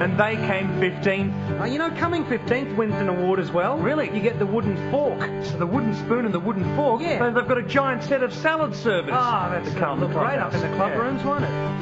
And they came 15th. You know, coming 15th wins an award as well. Really? You get the wooden fork. So the wooden spoon and the wooden fork? Yeah. So they've got a giant set of salad servers. That's to come look great up in the club Yeah. rooms, won't it?